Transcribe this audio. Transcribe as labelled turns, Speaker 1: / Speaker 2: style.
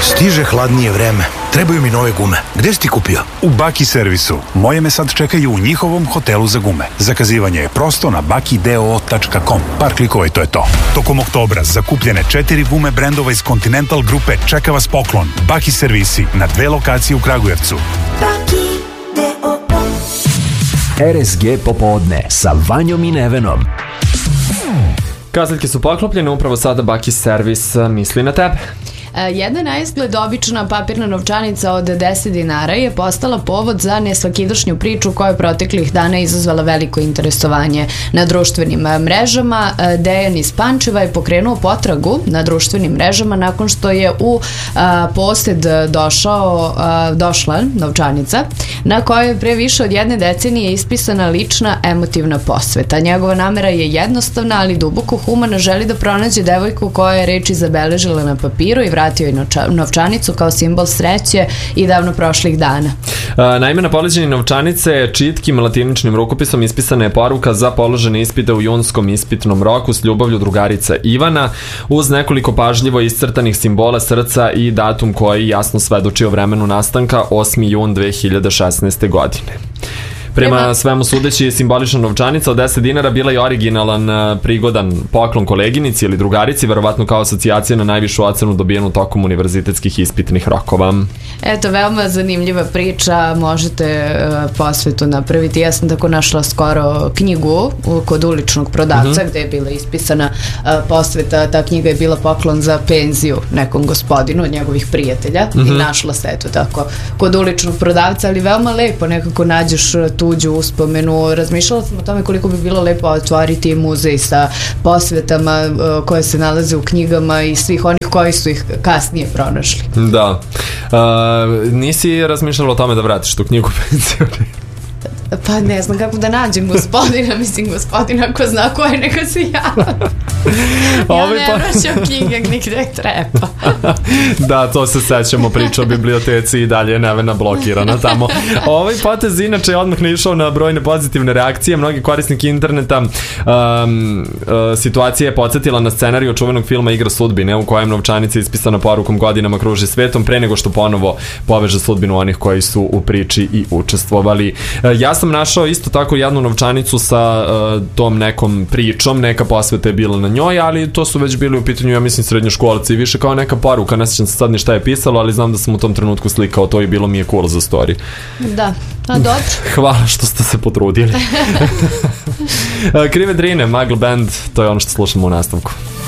Speaker 1: Stiže hladnije vreme. Trebaju mi nove gume. Gde si ti kupio?
Speaker 2: U Baki servisu. Moje me sad čekaju u njihovom hotelu za gume. Zakazivanje je prosto na bakideo.com. Par klikova i to je to. Tokom oktobra zakupljene 4 gume brendova iz Continental grupe čeka vas poklon. Baki servisi na 2 lokacije u Kragujevcu.
Speaker 3: RSG popodne sa Vanjom i Nevenom.
Speaker 4: Kazaljke su poklopljene, upravo sada Baki servis misli na tebe.
Speaker 5: Jedna naizgled obična papirna novčanica od 10 dinara je postala povod za nesvakidašnju priču koja je proteklih dana izazvala veliko interesovanje na društvenim mrežama. Dejan iz Pančeva je pokrenuo potragu na društvenim mrežama nakon što je u posed došla novčanica na kojoj je pre više od jedne decenije ispisana lična emotivna posveta. Njegova namera je jednostavna, ali duboko humana, želi da pronađe devojku koja je reči zabeležila na papiru i vratio je novčanicu kao simbol sreće i davno prošlih dana.
Speaker 4: Naime, na poleđini novčanice čitkim latiničnim rukopisom ispisana je poruka za položene ispite u junskom ispitnom roku s ljubavlju drugarica Ivana, uz nekoliko pažljivo iscrtanih simbola srca i datum koji jasno svedoči o vremenu nastanka 8. jun 2016. godine. Prema svemu sudeći, simbolična novčanica od 10 dinara bila je originalan, prigodan poklon koleginici ili drugarici, verovatno kao asocijacija na najvišu ocenu dobijenu tokom univerzitetskih ispitnih rokova.
Speaker 5: Eto, veoma zanimljiva priča, možete posvetu napraviti. Ja sam tako našla skoro knjigu kod uličnog prodavca gde je bila ispisana posveta. Ta knjiga je bila poklon za penziju nekom gospodinu od njegovih prijatelja i našla se eto tako kod uličnog prodavca, ali veoma lepo nekako nađeš tuđu uspomenu. Razmišljala sam o tome koliko bi bilo lepo otvoriti muzej sa posvetama koje se nalaze u knjigama i svih onih koji su ih kasnije pronašli.
Speaker 4: Da. Nisi razmišljala o tome da vratiš tu knjigu penziju?
Speaker 5: Pa ne znam kako da nađem gospodina, mislim gospodina ako zna ko je, neka se java. Ja ne vraćam knjige nigde treba.
Speaker 4: Da, to se sećamo, priča o biblioteci i dalje je Nevena blokirana tamo. Ovaj potez inače je odmah naišao na brojne pozitivne reakcije. Mnogi korisniki interneta situacija je podsjetila na scenariju čuvenog filma Igra sudbine, u kojem novčanica ispisana porukom godinama kruži svetom pre nego što ponovo poveže sudbinu onih koji su u priči i učestvovali. Ja sam našao isto tako jednu novčanicu sa tom nekom pričom, neka posveta je bila na njoj, ali to su već bili u pitanju, ja mislim, srednjoškolci i više kao neka poruka, ne sjećam se sad ni šta je pisalo, ali znam da sam u tom trenutku slikao to i bilo mi je cool za story.
Speaker 5: Da, a dobro.
Speaker 4: Hvala što ste se potrudili. Krive Drine, Muggle Band, to je ono što slušamo u nastavku.